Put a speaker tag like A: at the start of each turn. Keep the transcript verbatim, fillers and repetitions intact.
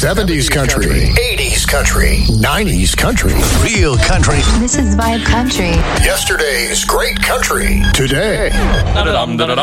A: seventies country, eighties country, nineties country, real country.
B: This is Vibe Country.
A: Yesterday's great country, today.
C: Da-da-dum, da-da-dum.